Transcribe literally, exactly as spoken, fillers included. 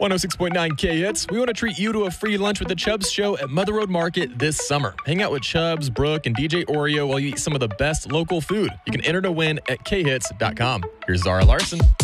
one oh six point nine K Hits. We want to treat you to a free lunch with the Chubbs Show at Mother Road Market this summer. Hang out with Chubbs, Brooke, and D J Oreo while you eat some of the best local food. You can enter to win at k hits dot com. Here's Zara Larson.